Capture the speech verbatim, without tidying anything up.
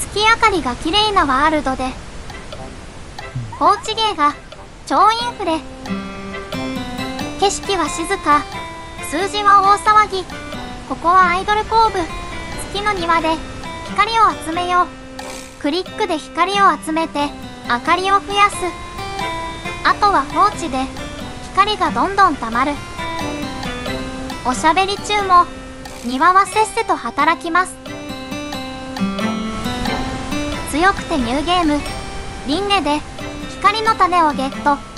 月明かりが綺麗なワールドで、高知芸が超インフレ。景色は静か、数字は大騒ぎ。ここはアイドル工部。月の庭で光を集めよう。クリックで光を集めて明かりを増やす。あとは放置で光がどんどんたまる。おしゃべり中も庭はせっせと働きます。強くてニューゲーム、輪廻で光の種をゲット。